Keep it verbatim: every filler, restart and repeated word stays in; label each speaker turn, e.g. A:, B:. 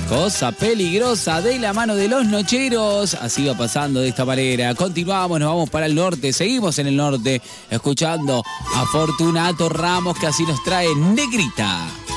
A: Cosa peligrosa de la mano de los nocheros. Así va pasando de esta manera. Continuamos, nos vamos para el norte. Seguimos en el norte escuchando a Fortunato Ramos, que así nos trae Negrita.